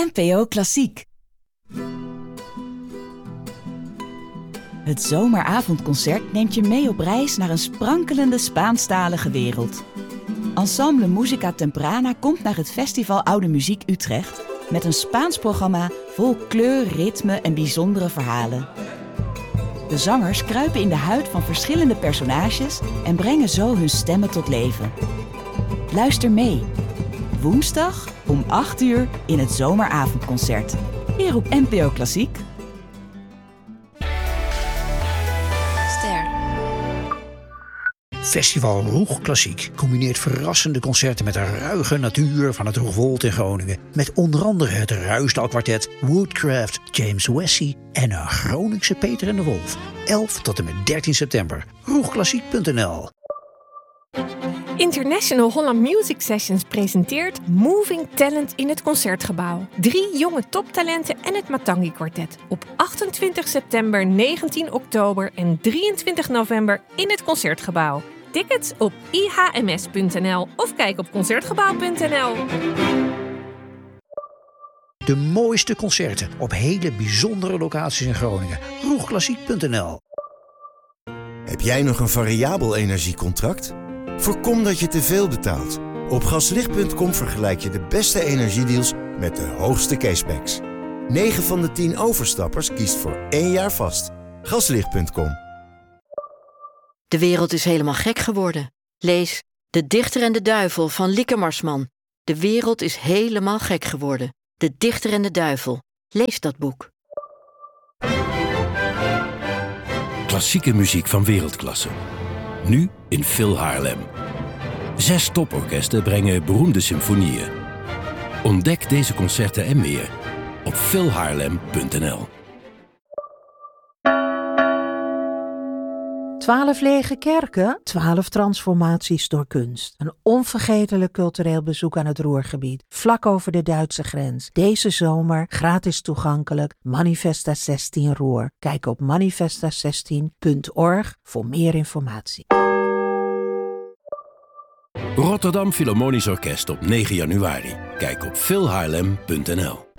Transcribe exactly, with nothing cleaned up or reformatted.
N P O Klassiek. Het zomeravondconcert neemt je mee op reis naar een sprankelende Spaanstalige wereld. Ensemble Musica Temprana komt naar het Festival Oude Muziek Utrecht met een Spaans programma vol kleur, ritme en bijzondere verhalen. De zangers kruipen in de huid van verschillende personages en brengen zo hun stemmen tot leven. Luister mee. Woensdag om acht uur in het zomeravondconcert. Hier op N P O Klassiek. Ster. Festival Roeg Klassiek combineert verrassende concerten met de ruige natuur van het Roegwold in Groningen. Met onder andere het Ruisdaal-kwartet, Woodcraft, James Wessie en een Groningse Peter en de Wolf. elf tot en met dertien september. roegklassiek punt n l. International Holland Music Sessions presenteert Moving Talent in het Concertgebouw. Drie jonge toptalenten en het Matangi Quartet. Op achtentwintig september, negentien oktober en drieëntwintig november in het Concertgebouw. Tickets op i h m s punt n l of kijk op concertgebouw punt n l. De mooiste concerten op hele bijzondere locaties in Groningen. roegklassiek punt n l. Heb jij nog een variabel energiecontract? Voorkom dat je te veel betaalt. Op gaslicht punt com vergelijk je de beste energiedeals met de hoogste cashbacks. negen van de tien overstappers kiest voor één jaar vast. gaslicht punt com. De wereld is helemaal gek geworden. Lees De Dichter en de Duivel van Lieke Marsman. De wereld is helemaal gek geworden. De Dichter en de Duivel. Lees dat boek. Klassieke muziek van wereldklasse. Nu in Phil Haarlem. Zes toporkesten brengen beroemde symfonieën. Ontdek deze concerten en meer op phil haarlem punt n l. Twaalf lege kerken, twaalf transformaties door kunst. Een onvergetelijk cultureel bezoek aan het Ruhrgebied, vlak over de Duitse grens. Deze zomer gratis toegankelijk, Manifesta zestien Ruhr. Kijk op manifesta zestien punt org voor meer informatie. Rotterdam Philharmonisch Orkest op negen januari. Kijk op phil haarlem punt n l.